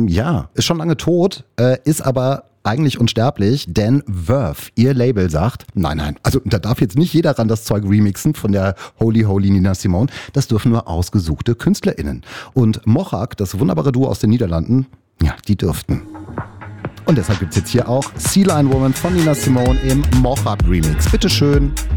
ist schon lange tot, ist aber eigentlich unsterblich, denn Verve, ihr Label, sagt, nein, also da darf jetzt nicht jeder ran das Zeug remixen von der Holy Nina Simone, das dürfen nur ausgesuchte KünstlerInnen. Und Mochak, das wunderbare Duo aus den Niederlanden, die dürften. Und deshalb gibt's jetzt hier auch Sea Lion Woman von Nina Simone im Mochak Remix. Bitteschön.